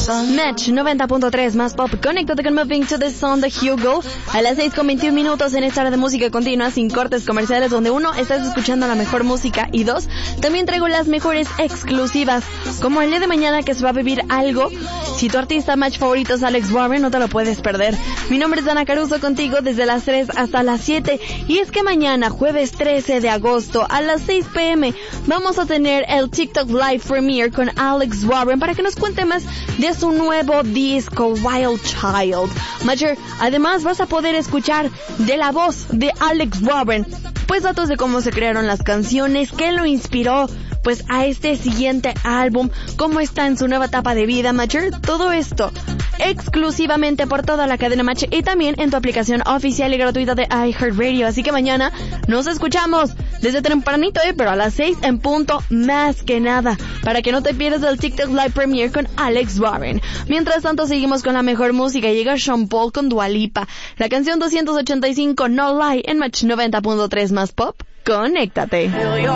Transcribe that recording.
Match 90.3 más pop. Conéctate con Moving to the Sound de Hugo a las 6:21 en esta hora de música continua sin cortes comerciales, donde uno, estás escuchando la mejor música, y dos, también traigo las mejores exclusivas, como el día de mañana que se va a vivir algo. Si tu artista match favorito es Alex Warren, no te lo puedes perder. Mi nombre es Ana Caruso, contigo desde las 3 hasta las 7, y es que mañana, jueves 13 de agosto, a las 6 p.m, vamos a tener el TikTok Live Premiere con Alex Warren para que nos cuente más de su nuevo disco Wild Child. Matcher, además vas a poder escuchar de la voz de Alex Warren pues datos de cómo se crearon las canciones, qué lo inspiró pues a este siguiente álbum, cómo está en su nueva etapa de vida, Matcher. Todo esto exclusivamente por toda la cadena Match y también en tu aplicación oficial y gratuita de iHeartRadio. Así que mañana nos escuchamos desde tempranito, pero a las 6 en punto, más que nada, para que no te pierdas el TikTok Live Premiere con Alex Warren. Mientras tanto, seguimos con la mejor música. Llega Sean Paul con Dua Lipa, la canción 285 No Lie en Match 90.3 más pop. Conéctate.